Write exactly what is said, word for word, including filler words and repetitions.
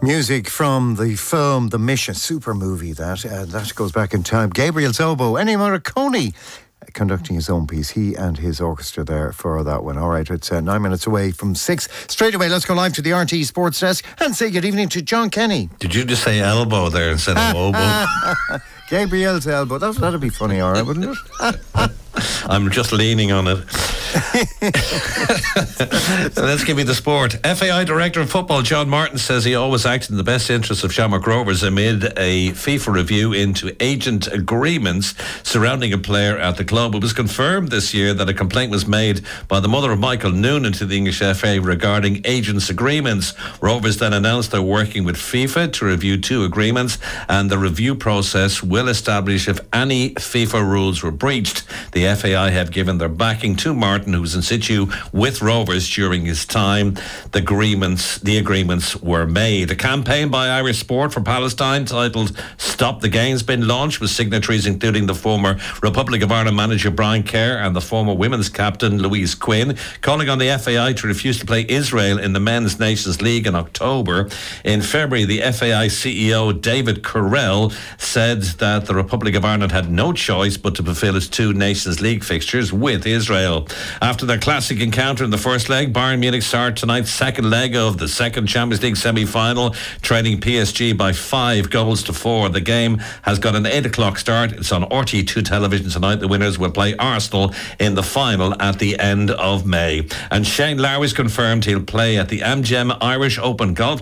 Music from the film The Mission, super movie that. Uh, that goes back in time. Gabriel Zobo, Ennio Morricone conducting his own piece. He and his orchestra there for that one. All right, it's uh, nine minutes away from six. Straight away, let's go live to the R T E Sports Desk and say good evening to John Kenny. Did you just say elbow there instead of oboe? Gabriel's elbow. That, that'd be funny, all right, wouldn't it? I'm just leaning on it. So let's give you the sport. F A I Director of Football John Martin says he always acted in the best interest of Shamrock Rovers amid a FIFA review into agent agreements surrounding a player at the club. It was confirmed this year that a complaint was made by the mother of Michael Noonan to the English F A regarding agents' agreements. Rovers then announced they're working with FIFA to review two agreements, and the review process will establish if any FIFA rules were breached. The F A I have given their backing to Martin, who was in situ with Rovers during his time. The agreements, the agreements were made. A campaign by Irish Sport for Palestine titled Stop the Game's been launched, with signatories including the former Republic of Ireland manager Brian Kerr and the former women's captain Louise Quinn, calling on the F A I to refuse to play Israel in the Men's Nations League in October. In February, the F A I C E O David Correll said that the Republic of Ireland had no choice but to fulfil its two Nations League fixtures with Israel. After their classic encounter in the first leg, Bayern Munich start tonight's second leg of the second Champions League semi-final, trailing P S G by five goals to four. The game has got an eight o'clock start. It's on R T E two television tonight. The winners will play Arsenal in the final at the end of May. And Shane Lowry's confirmed he'll play at the Amgem Irish Open Golf